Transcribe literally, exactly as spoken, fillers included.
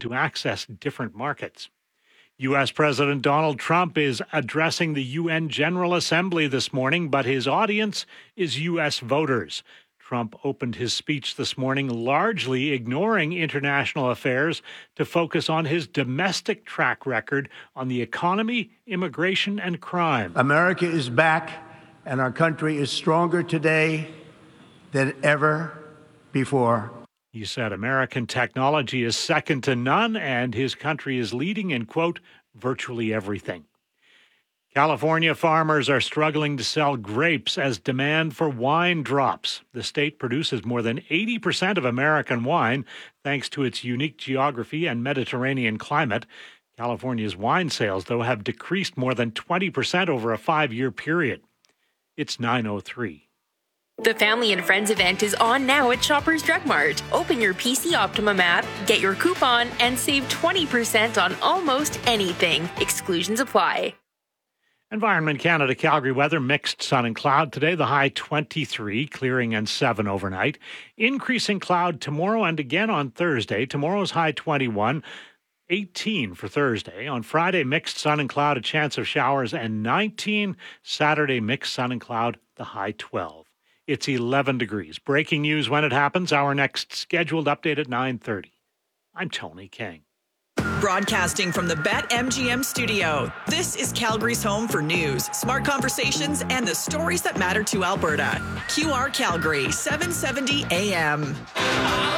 to access different markets. U S. President Donald Trump is addressing the U N General Assembly this morning, but his audience is U S voters. Trump opened his speech this morning largely ignoring international affairs to focus on his domestic track record on the economy, immigration, and crime. America is back, and our country is stronger today than ever before. He said American technology is second to none, and his country is leading in, quote, virtually everything. California farmers are struggling to sell grapes as demand for wine drops. The state produces more than eighty percent of American wine thanks to its unique geography and Mediterranean climate. California's wine sales, though, have decreased more than twenty percent over a five-year period. It's nine oh three. The Family and Friends event is on now at Shoppers Drug Mart. Open your P C Optimum app, get your coupon, and save twenty percent on almost anything. Exclusions apply. Environment Canada Calgary weather, mixed sun and cloud today, the high twenty-three, clearing and seven overnight. Increasing cloud tomorrow and again on Thursday. Tomorrow's high twenty-one, eighteen for Thursday. On Friday, mixed sun and cloud, a chance of showers, and nineteen. Saturday, mixed sun and cloud, the high twelve. It's eleven degrees. Breaking news when it happens. Our next scheduled update at nine thirty. I'm Tony King. Broadcasting from the BetMGM studio, this is Calgary's home for news, smart conversations, and the stories that matter to Alberta. Q R Calgary, seven seventy A M.